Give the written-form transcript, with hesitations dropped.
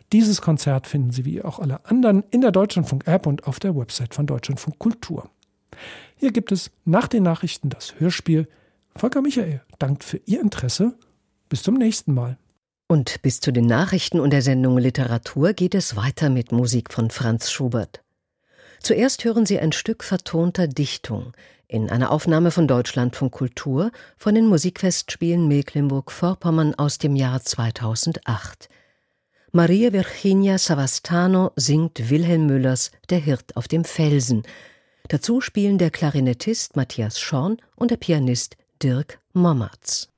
dieses Konzert finden Sie wie auch alle anderen in der Deutschlandfunk-App und auf der Website von Deutschlandfunk Kultur. Hier gibt es nach den Nachrichten das Hörspiel. Volker Michael dankt für Ihr Interesse. Bis zum nächsten Mal. Und bis zu den Nachrichten und der Sendung Literatur geht es weiter mit Musik von Franz Schubert. Zuerst hören Sie ein Stück vertonter Dichtung in einer Aufnahme von Deutschlandfunk Kultur von den Musikfestspielen Mecklenburg-Vorpommern aus dem Jahr 2008. Maria Virginia Savastano singt Wilhelm Müllers Der Hirt auf dem Felsen. Dazu spielen der Klarinettist Matthias Schorn und der Pianist Dirk Mommertz.